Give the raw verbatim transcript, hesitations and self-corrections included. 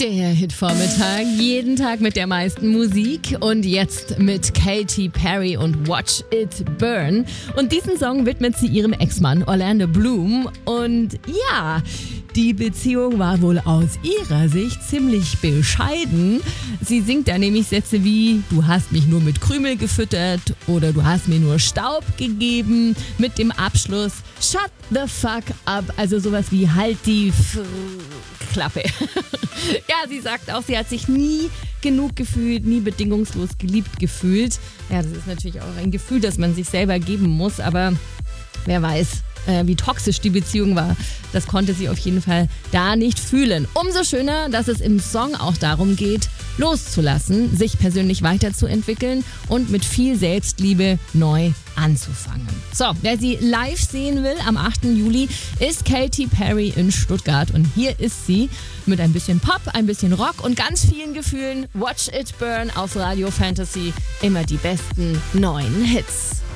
Der Hitvormittag, jeden Tag mit der meisten Musik und jetzt mit Katy Perry und Watch It Burn. Und diesen Song widmet sie ihrem Ex-Mann Orlando Bloom. Und ja, die Beziehung war wohl aus ihrer Sicht ziemlich bescheiden. Sie singt da nämlich Sätze wie: Du hast mich nur mit Krümel gefüttert oder du hast mir nur Staub gegeben, mit dem Abschluss Shut the fuck up, also sowas wie halt die F- Klappe. Ja, sie sagt auch, sie hat sich nie genug gefühlt, nie bedingungslos geliebt gefühlt. Ja, das ist natürlich auch ein Gefühl, das man sich selber geben muss, aber wer weiß, äh, wie toxisch die Beziehung war. Das konnte sie auf jeden Fall da nicht fühlen. Umso schöner, dass es im Song auch darum geht, loszulassen, sich persönlich weiterzuentwickeln und mit viel Selbstliebe neu anzufangen. So, wer sie live sehen will, am achten Juli ist Katy Perry in Stuttgart und hier ist sie mit ein bisschen Pop, ein bisschen Rock und ganz vielen Gefühlen. Watch It Burn auf Radio Fantasy, immer die besten neuen Hits.